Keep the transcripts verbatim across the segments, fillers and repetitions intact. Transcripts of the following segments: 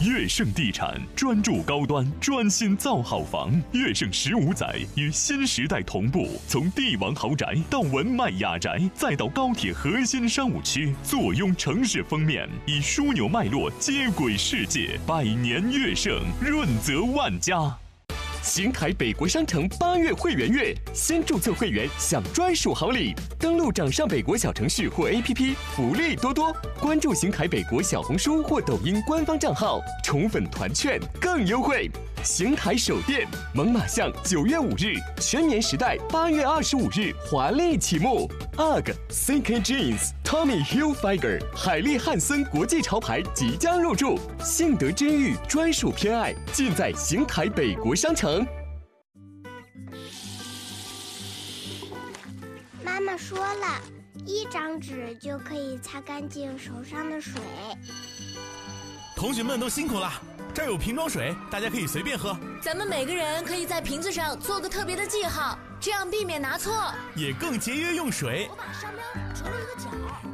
悦盛地产专注高端，专心造好房。悦盛十五载与新时代同步，从帝王豪宅到文迈雅宅，再到高铁核心商务区，坐拥城市封面，以枢纽脉络接轨世界。百年悦盛，润泽万家。 邢台北国商城八月会员月，先注册会员享专属好礼。登录掌上北国小程序或 A P P， 福利多多。关注邢台北国小红书或抖音官方账号，宠粉团券更优惠。邢台首店猛犸象九月五日，全年时代八月二十五日华丽启幕。U G C K Jeans、Tommy Hilfiger、海利汉森国际潮牌即将入驻，信德真玉专属偏爱尽在邢台北国商城。 妈妈说了，一张纸就可以擦干净手上的水。 同学们都辛苦了，这儿有瓶装水，大家可以随便喝。 咱们每个人可以在瓶子上做个特别的记号，这样避免拿错， 也更节约用水。 我把商标折了一个角。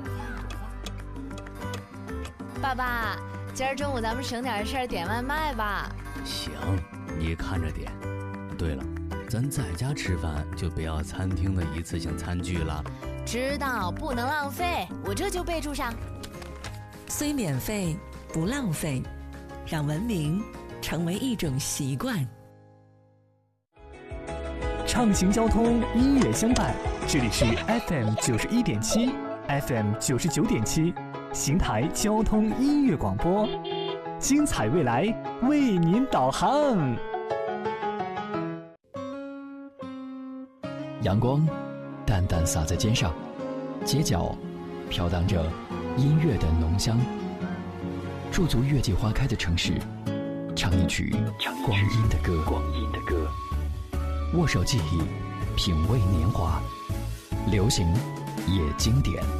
爸爸，今儿中午咱们省点事儿点外卖吧。 行，你看着点。对了，咱在家吃饭就不要餐厅的一次性餐具了。 知道，不能浪费，我这就备注上。 虽免费，不浪费，让文明成为一种习惯。 畅行交通，音乐相伴。这里是 F M 九十一点七 ，F M 九十九点七，邢台交通音乐广播，精彩未来为您导航。 阳光淡淡洒在肩上，街角飘荡着音乐的浓香。驻足月季花开的城市，唱一曲光阴的歌。光阴的歌，握手记忆，品味年华，流行也经典。